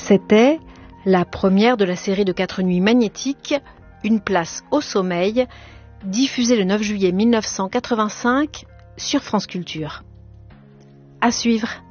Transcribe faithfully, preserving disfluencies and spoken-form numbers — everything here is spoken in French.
C'était la première de la série de quatre nuits magnétiques, Une place au sommeil, diffusée le neuf juillet mille neuf cent quatre-vingt-cinq sur France Culture. À suivre.